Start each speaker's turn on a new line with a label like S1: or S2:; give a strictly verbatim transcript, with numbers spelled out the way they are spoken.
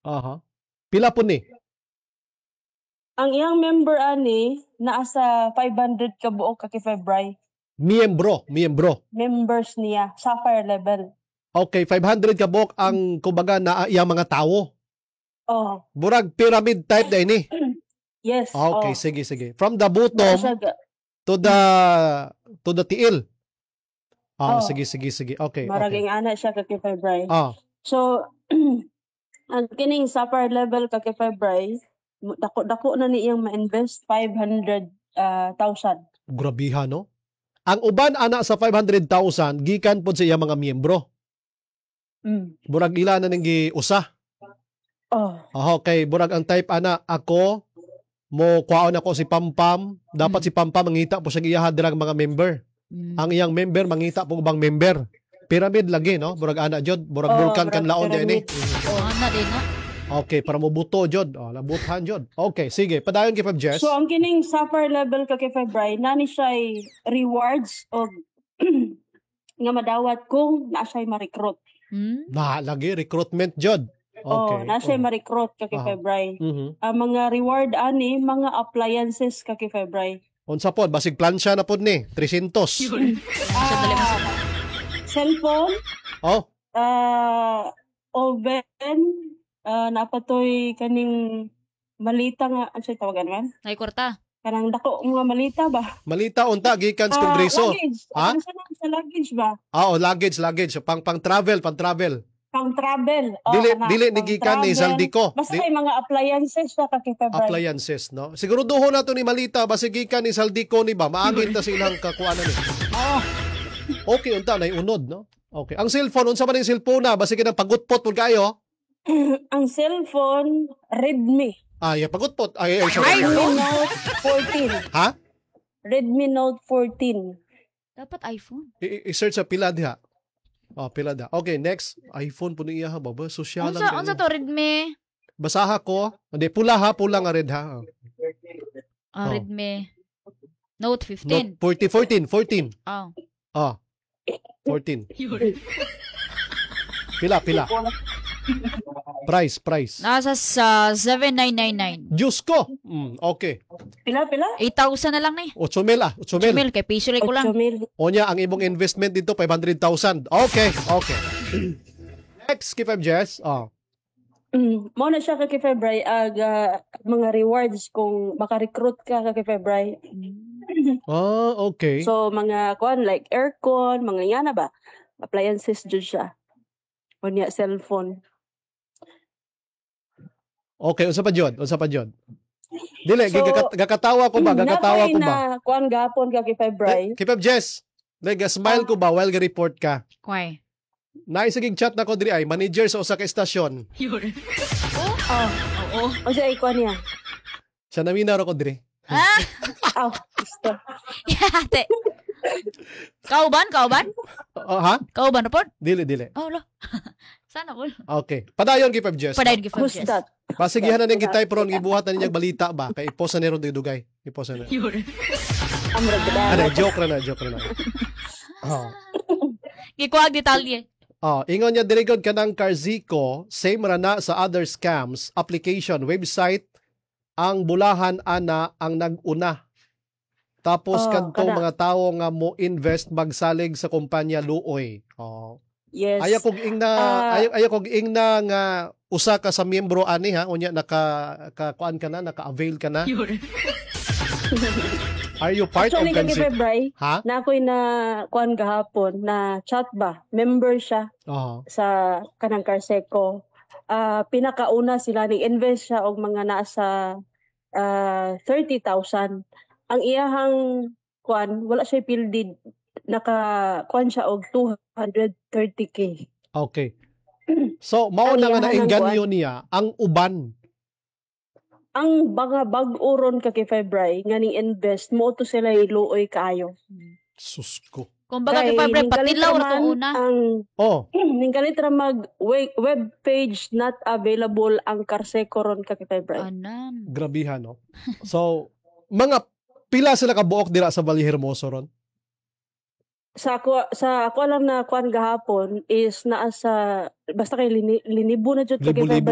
S1: Aha. Pila po ni?
S2: Ang iyang member ani naa sa five hundred ka buok ka February.
S1: Miyembro, miyembro.
S2: Members niya sapphire level.
S1: Okay, five hundred ka buok ang kumbaga na iyang mga tawo.
S2: Oh.
S1: Burag pyramid type na ini.
S2: Yes.
S1: Okay,
S2: oh.
S1: sige sige. From the bottom to the to the tiil. Ah,
S2: Oh.
S1: sige sige sige. Okay.
S2: Maraging
S1: okay.
S2: ana siya ka February.
S1: Ah.
S2: So ang kining sapphire level ka February, dako-dako na ni iyang ma-invest five hundred thousand.
S1: Grabiha no? Ang uban ana sa five hundred thousand gikan pod sa iyang mga miyembro.
S2: Mm.
S1: Burag ila na ning giusa.
S2: Oh.
S1: Ah, okay, burag ang type ana ako mo kwaon ako si Pampam, dapat
S3: Mm.
S1: si Pampam mangita po siya giyaha dirang mga member.
S3: Mm.
S1: Ang iyang member mangita po ubang member. Pyramid lagi no? Burag ana jud, burag
S2: Oh,
S1: vulkan kan laon din ni.
S3: Oh, ana din na.
S1: Okay, para mo buto jud. Oh, labuthan jud. Okay, sige, padayon kay Fab Jess.
S2: So ang kining sapphire level ka February nani siya rewards o nga madawat kung naa siya ma-recruit.
S3: Hmm?
S1: Na lagi recruitment jud. Okay.
S2: Oh, na siya
S1: oh.
S2: ma-recruit ka
S1: Ah.
S2: February.
S1: Mhm.
S2: Ang mga reward ani mga appliances ka February.
S1: Unsa pod basig plansya na pod ni three hundred.
S3: Siya dali mas.
S2: Ah, cellphone,
S1: Oh,
S2: ah oven, ah napatoy kaning malita nga ano siya tawagan man?
S3: Ay kwarta.
S2: Kanang dako mga malita ba?
S1: malita unta gikan sa
S2: Ah,
S1: kongreso.
S2: luggage.
S1: Ha?
S2: Ano siya na sa luggage ba?
S1: Ah, oh, luggage, luggage, pang pang travel, pang travel.
S2: Pang travel. Oh,
S1: Dili
S2: kana,
S1: dili ni
S2: pang
S1: gikan ni
S2: travel.
S1: Zaldico.
S2: Basta
S1: Di-
S2: may mga appliances siya ka February.
S1: appliances, no? Siguro duho na to ni malita basig gikan ni Zaldico ni ba maagin ta silang kakuanan ni.
S2: Oh,
S1: Okay unta nay unod, no? Okay. Ang cellphone unsa man ning cellphone na basig nang pagutpot pud kayo?
S2: ang cellphone Redmi.
S1: Ah, ya pagutpot. Ay, ay, sorry.
S2: Redmi Note fourteen.
S1: Ha?
S2: Redmi Note fourteen.
S3: Dapat iPhone.
S1: I- I-search sa pila diha. Oh, pila da. Okay, next. iPhone po niya ha, baba. Social
S3: Unsa unsa to Redmi?
S1: Basaha ko. Hindi, pula ha. Pula nga red ha.
S3: Ah,
S1: Oh.
S3: Redmi Note
S1: Note
S3: fifteen.
S1: forty, fourteen, fourteen.
S3: Oh.
S1: Ah, fourteen. Pila, pila. Price, price.
S3: Nasa sa seven nine nine nine.
S1: Diyos ko. Mm, okay.
S2: Pila pila?
S3: eight thousand na lang ni.
S1: eight mil ah. eight mil.
S3: Mil kay piso ko lang.
S2: eight mil.
S1: O niya, ang imong investment dito, five hundred thousand. Okay, okay. Next, Kip Jess. Ah.
S2: Mm, mo na siya ka February ag ah, mga rewards kung maka-recruit ka ka February.
S1: Ah, okay.
S2: So mga kuan like aircon, mga yana ba? Appliances jud siya. O niya cellphone.
S1: Okay, unsa pa jud? Unsa pa jud? Dili,
S2: So,
S1: gakat- gakatawa ko ba? Gakatawa ko ba?
S2: na kuan gapon ka kay February.
S1: Kip Jess. Like, smile ko ba while ga-report ka?
S3: Kway.
S1: Naisagig chat na ko diri ay manager sa usa ka estasyon.
S2: Oh,
S3: Oo.
S2: o siya ikuan niya.
S1: Siya namina ro ko diri.
S3: Ah,
S2: Oh, gusto.
S3: yate. Kauban, kauban?
S1: Oh, ha?
S3: Kauban report?
S1: Dili, dili.
S3: Oh, lo. Sana all.
S1: Okay. Padayon Kip Jess.
S3: Padayon gi
S2: Who's that?
S1: Pasigihan na ning gitay pero gibuhat na niya balita ba kay iposa ni ron dugay. Iposa na.
S2: Amra
S1: Ano,
S2: gada.
S1: joke ra na, joke ra na. Oh.
S3: Gikuag detalye.
S1: Oh, ingon niya dirigod kanang Carzico, same ra na sa other scams, application, website, ang bulahan ana ang nag-una. Tapos
S2: Oh,
S1: kadtong
S2: kada.
S1: mga tawo nga mo invest magsalig sa kumpanya luoy. Oh.
S2: Yes.
S1: Aya kog ing na
S2: Ah.
S1: aya, aya kog ing na nga usa ka sa miyembro ani ha, unya naka ka kuan ka na, naka-avail ka na. Are you part
S2: Actually,
S1: of
S2: kay
S1: Carzico?
S2: February,
S1: Ha?
S2: na ako'y na kuan gahapon na chat ba, member siya
S1: Oh.
S2: sa kanang Carseco. Ah, pinakauna sila ni invest siya og mga nasa ah, thirty thousand. Ang iyahang kuan wala siya pildid, naka kuan siya og two hundred thirty k.
S1: Okay. So, mao
S2: Ang
S1: na nga
S2: iyahan ng
S1: naengganyo niya ang uban.
S2: Ang mga bag-o ron ka kay February nga ning invest mo to sila iluoy kaayo.
S1: Sus ko.
S3: Kung baga kay Fabre patilaw ra to una.
S2: Ang
S1: Oh,
S2: ning kalitra mag we- web page not available ang Carseco ron ka kay February.
S3: Anan.
S1: grabihan no. So, mga pila sila ka buok dira sa Valle Hermoso ron?
S2: Sa ako sa ako lang na kuan gahapon is naa sa basta kay lini, linibo na jud ka kay
S1: Libo-libo.
S2: February.